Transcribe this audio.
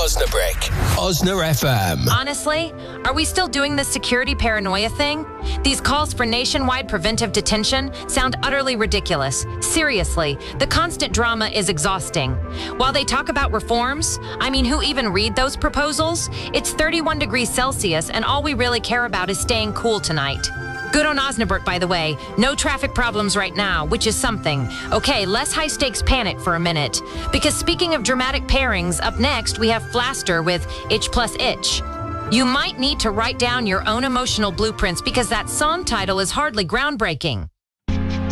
Osnabrück. Osna FM. Honestly, are we still doing this security paranoia thing? These calls for nationwide preventive detention sound utterly ridiculous. Seriously, the constant drama is exhausting. While they talk about reforms, I mean, who even read those proposals? It's 31 degrees Celsius, and all we really care about is staying cool tonight. Good on Osnabrück, by the way. No traffic problems right now, which is something. Okay, less high-stakes panic for a minute. Because speaking of dramatic pairings, up next we have Flaster with Itch Plus Itch. You might need to write down your own emotional blueprints because that song title is hardly groundbreaking.